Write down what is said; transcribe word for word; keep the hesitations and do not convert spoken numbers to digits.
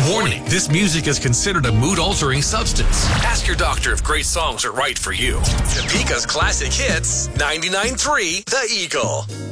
Warning, this music is considered a mood-altering substance. Ask your doctor if great songs are right for you. Topeka's Classic Hits, ninety-nine point three The Eagle.